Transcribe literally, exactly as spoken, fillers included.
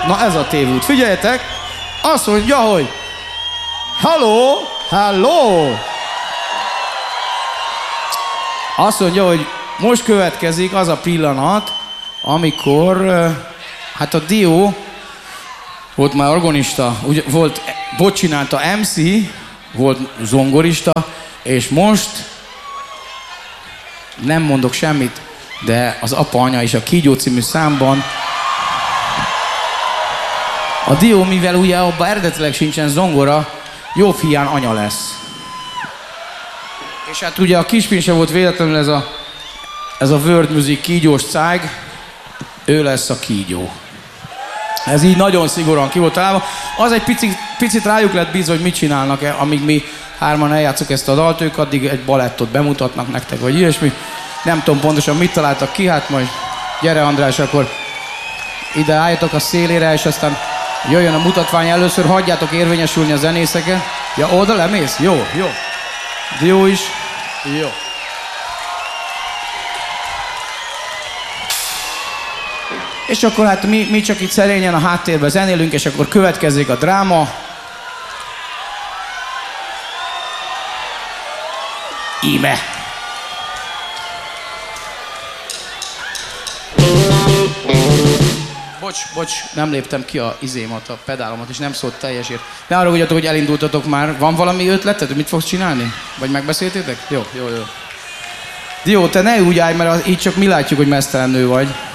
Na ez a tévút. Figyeljetek! Azt mondja, hogy hello, hello! Azt mondja, hogy most következik az a pillanat, amikor hát a Dio volt már organista, ugye, volt, volt csinálta em cé, volt zongorista, és most nem mondok semmit, de az Apa, Anya és a Kígyó című számban a Dio, mivel ugye abban eredetileg sincsen zongora, jobb hiány anya lesz. És hát ugye a Kispin se volt véletlenül ez a, ez a World Music kígyós cág, ő lesz a kígyó. Ez így nagyon szigorúan ki volt találva. Az egy picit, picit rájuk lett bízva, hogy mit csinálnak, amíg mi hárman eljátszuk ezt a dalt, ők addig egy balettot bemutatnak nektek, vagy ilyesmi. Nem tudom pontosan mit találtak ki, hát majd gyere András, akkor ide álljatok a szélére, és aztán jöjjön a mutatvány. Először hagyjátok érvényesülni a zenészeket. Ja, oda lemész? Jó, jó. Jó is. Jó. És akkor hát mi, mi csak itt szerényen a háttérben zenélünk, és akkor következik a dráma. Íme. Bocs, bocs, nem léptem ki a izémat, a pedálomat, és nem szólt teljesért. Ne arra ugyatok, hogy elindultatok már. Van valami ötleted, hogy mit fogsz csinálni? Vagy megbeszéltétek? Jó, jó, jó. Jó, te ne úgy állj, mert így csak mi látjuk, hogy meztelen nő vagy.